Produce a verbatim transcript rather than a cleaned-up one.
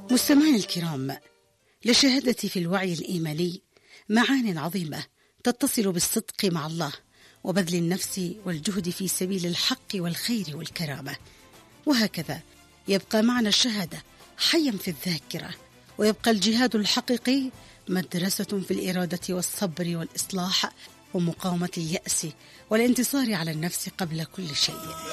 مستمعي الكرام، لشهادتي في الوعي الإيماني معان عظيمة تتصل بالصدق مع الله وبذل النفس والجهد في سبيل الحق والخير والكرامة. وهكذا يبقى معنى الشهادة حيا في الذاكرة، ويبقى الجهاد الحقيقي مدرسة في الإرادة والصبر والإصلاح ومقاومة اليأس والانتصار على النفس قبل كل شيء.